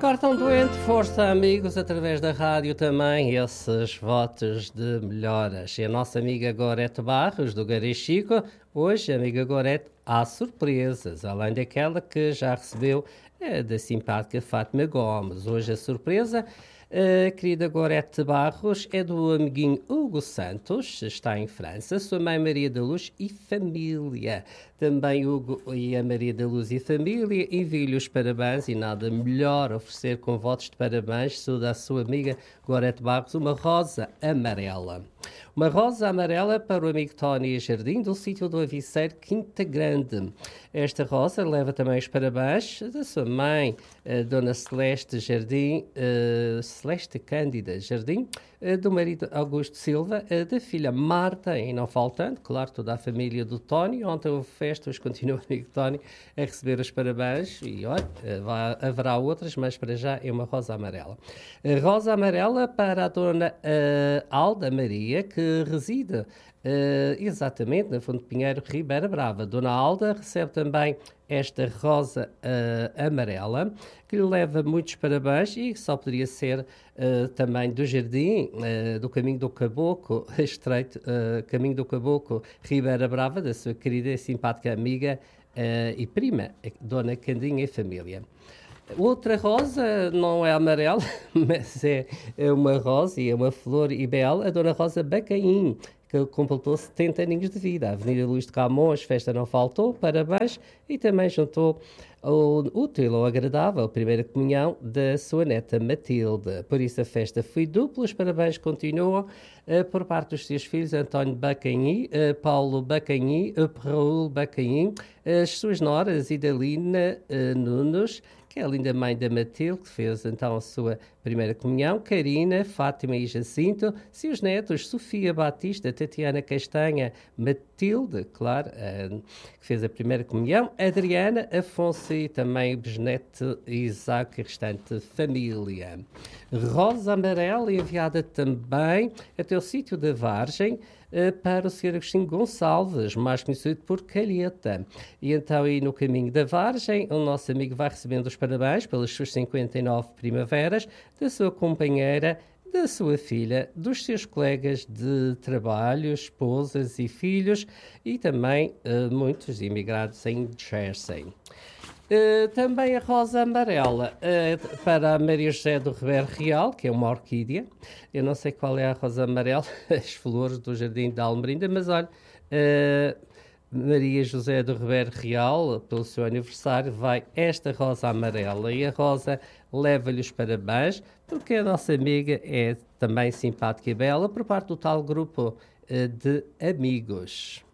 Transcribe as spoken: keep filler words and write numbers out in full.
Cartão doente, força amigos, através da rádio também, esses votos de melhoras. E a nossa amiga Gorete Barros, do Garichico, hoje, amiga Gorete, há surpresas, além daquela que já recebeu é, da simpática Fátima Gomes. Hoje a surpresa, a querida Gorete Barros, é do amiguinho Hugo Santos, está em França, sua mãe Maria da Luz e família. Também Hugo e a Maria da Luz e família enviam-lhe os parabéns e nada melhor oferecer com votos de parabéns da sua amiga Gorete Barros uma rosa amarela. Uma rosa amarela para o amigo Tony Jardim, do sítio do Aviceiro, Quinta Grande. Esta rosa leva também os parabéns da sua mãe, a Dona Celeste Jardim, uh, Celeste Cândida Jardim, uh, do marido Augusto Silva, uh, da filha Marta, e não faltando, claro, toda a família do Tony. Ontem houve festa, hoje continua o amigo Tony a receber os parabéns e, olha, uh, vai, haverá outras, mas para já é uma rosa amarela. Uh, rosa amarela para a Dona uh, Alda Maria, que reside uh, exatamente na Fonte Pinheiro, Ribeira Brava. Dona Alda recebe também esta rosa uh, amarela, que lhe leva muitos parabéns e só poderia ser uh, também do Jardim, uh, do Caminho do Caboclo, estreito, uh, Caminho do Caboclo, Ribeira Brava, da sua querida e simpática amiga uh, e prima, Dona Candinha e família. Outra rosa não é amarela, mas é, é uma rosa e é uma flor e bela, a Dona Rosa Bacaim, que completou setenta aninhos de vida. A Avenida Luís de Camões, festa não faltou, parabéns, e também juntou o útil ou agradável, a primeira comunhão da sua neta Matilde. Por isso a festa foi dupla, os parabéns continuam uh, por parte dos seus filhos António Bacaim, uh, Paulo Bacaim, uh, Raul Bacaim, as suas noras Idalina uh, Nunes, que é a linda mãe da Matilde, que fez então a sua primeira comunhão, Karina, Fátima e Jacinto, seus netos, Sofia Batista, Tatiana Castanha, Matilde, claro, uh, que fez a primeira comunhão, Adriana, Afonso e também o bisneto Isaac e restante família. Rosa amarela enviada também até o sítio da Vargem, Uh, para o senhor Agostinho Gonçalves, mais conhecido por Calheta. E então aí no caminho da Vargem, o nosso amigo vai recebendo os parabéns pelas suas cinquenta e nove primaveras, da sua companheira, da sua filha, dos seus colegas de trabalho, esposas e filhos, e também uh, muitos imigrados em Jersey. Uh, também a rosa amarela uh, para a Maria José do Ribeiro Real, que é uma orquídea. Eu não sei qual é a rosa amarela, as flores do Jardim da Almerinda, mas olha, uh, Maria José do Ribeiro Real, pelo seu aniversário, vai esta rosa amarela. E a rosa leva-lhe os parabéns, porque a nossa amiga é também simpática e bela, por parte do tal grupo uh, de amigos.